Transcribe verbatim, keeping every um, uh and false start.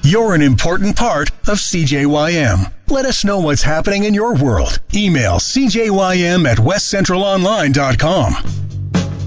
You're an important part of C J Y M. Let us know what's happening in your world. Email c j y m at west central online dot com.